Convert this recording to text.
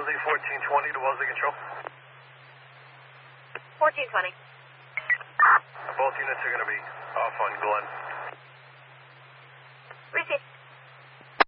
Wellesley 1420 to Wellesley Control. 1420. Both units are going to be off on Glen. Receive.